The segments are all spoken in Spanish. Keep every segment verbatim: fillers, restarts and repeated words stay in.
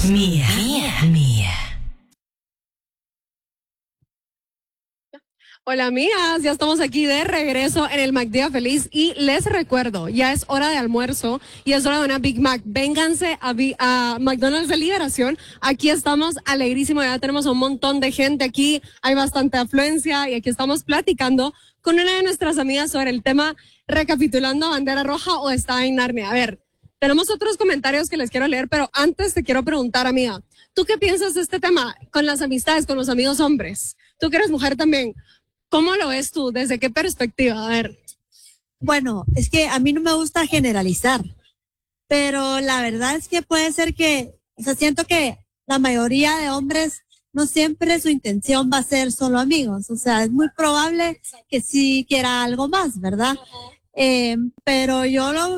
Mía, mía, mía. Hola amigas, ya estamos aquí de regreso en el McDía Feliz y les recuerdo, ya es hora de almuerzo y es hora de una Big Mac. Vénganse a, a McDonald's de Liberación, aquí estamos alegrísimos, ya tenemos un montón de gente aquí, hay bastante afluencia y aquí estamos platicando con una de nuestras amigas sobre el tema recapitulando bandera roja o está en Narnia. A ver, tenemos otros comentarios que les quiero leer, pero antes te quiero preguntar, amiga, ¿tú qué piensas de este tema con las amistades, con los amigos hombres? Tú que eres mujer también. ¿Cómo lo ves tú? ¿Desde qué perspectiva? A ver. Bueno, es que a mí no me gusta generalizar, pero la verdad es que puede ser que, o sea, siento que la mayoría de hombres no siempre su intención va a ser solo amigos, o sea, es muy probable que sí quiera algo más, ¿verdad? Eh, pero yo lo,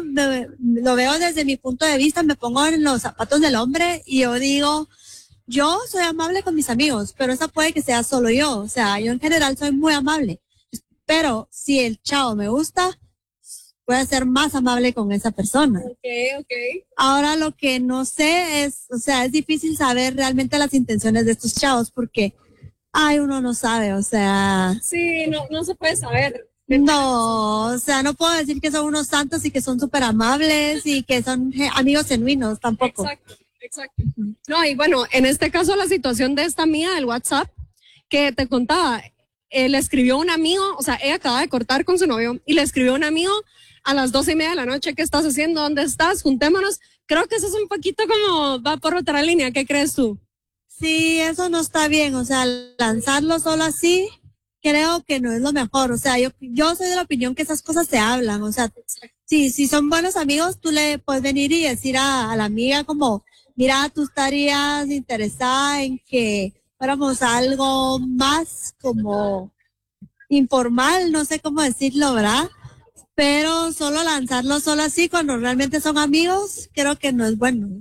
lo veo desde mi punto de vista, me pongo en los zapatos del hombre y yo digo, yo soy amable con mis amigos, pero esa puede que sea solo yo. O sea, yo en general soy muy amable. Pero si el chavo me gusta, voy a ser más amable con esa persona. Okay, okay. Ahora lo que no sé es, o sea, es difícil saber realmente las intenciones de estos chavos porque, ay, uno no sabe, o sea. Sí, no, no se puede saber. No, o sea, no puedo decir que son unos santos y que son súper amables y que son amigos genuinos tampoco. Exacto. Exacto. No, y bueno, en este caso la situación de esta amiga del WhatsApp que te contaba, eh, le escribió un amigo, o sea, ella acaba de cortar con su novio y le escribió un amigo a las doce y media de la noche, ¿qué estás haciendo? ¿Dónde estás? Juntémonos. Creo que eso es un poquito como va por otra línea, ¿qué crees tú? Sí, eso no está bien, o sea, lanzarlo solo así, creo que no es lo mejor, o sea, yo, yo soy de la opinión que esas cosas se hablan, o sea, si, si son buenos amigos, tú le puedes venir y decir a, a la amiga como, mira, tú estarías interesada en que fuéramos algo más como informal, no sé cómo decirlo, ¿verdad? Pero solo lanzarlo solo así cuando realmente son amigos, creo que no es bueno.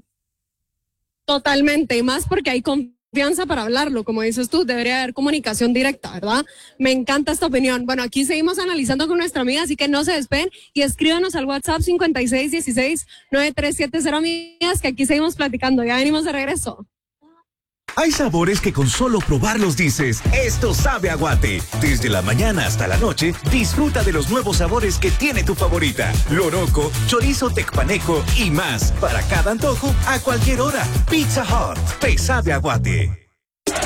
Totalmente, y más porque hay confianza para hablarlo, como dices tú, debería haber comunicación directa, ¿verdad? Me encanta esta opinión. Bueno, aquí seguimos analizando con nuestra amiga, así que no se despeguen y escríbanos al WhatsApp cincuenta y seis dieciséis noventa y tres setenta, amigas, que aquí seguimos platicando. Ya venimos de regreso. Hay sabores que con solo probarlos dices, esto sabe a Guate. Desde la mañana hasta la noche, disfruta de los nuevos sabores que tiene tu favorita. Loroco, chorizo tecpaneco y más. Para cada antojo, a cualquier hora. Pizza Hut, te sabe a Guate.